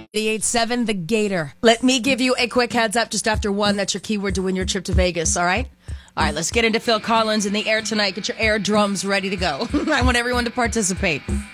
88.7 The Gator. Let me give you a quick heads up just after 1. That's your keyword to win your trip to Vegas, all right? All right, let's get into Phil Collins in the air tonight. Get your air drums ready to go. I want everyone to participate.